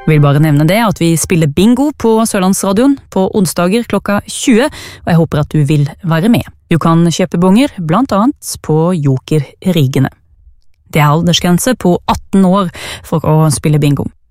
Vil bare nevne det at vi spiller bingo på Sørlandsradioen på onsdager klokka 20, og jeg håper at du vil være med. Du kan kjøpe bonger, blant annet på Joker Rigene. Det aldersgrense på 18 år for å spille bingo.